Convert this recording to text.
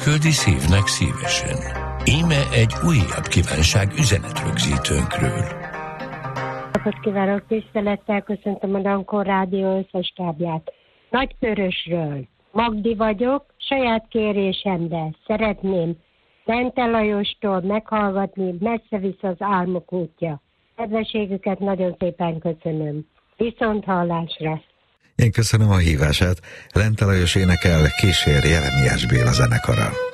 küldi szívnek szívesen. Íme egy újabb kívánság üzenetrögzítőnkről. Napot kívánok, tisztelettel köszöntöm a Dankor Rádió összes tábját. Nagykörösről. Magdi vagyok, saját kérésemre szeretném Lente Lajostól meghallgatni Messze visz az álmok útja. Kedvességüket nagyon szépen köszönöm. Viszont hallásra! Én köszönöm a hívását. Lente Lajos énekel, kísér Jeremiás Béla zenekara.